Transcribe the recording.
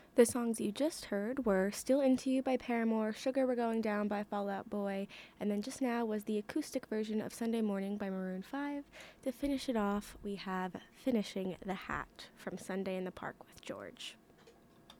The songs you just heard were Still Into You by Paramore, Sugar We're Going Down by Fall Out Boy, and then just now was the acoustic version of Sunday Morning by Maroon 5. To finish it off, we have Finishing the Hat from Sunday in the Park with George.